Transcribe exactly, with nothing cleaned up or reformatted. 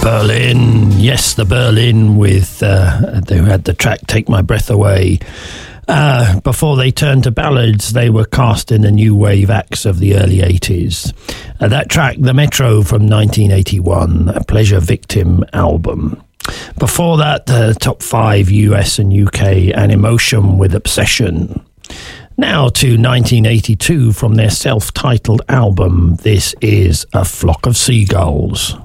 Berlin, yes, the Berlin with, uh, they had the track Take My Breath Away. Uh, before they turned to ballads, they were cast in the new wave acts of the early eighties. Uh, that track, The Metro from nineteen eighty-one, a Pleasure Victim album. Before that, uh, top five U S and U K, and Emotion with Obsession. Now to nineteen eighty-two from their self-titled album, this is A Flock of Seagulls.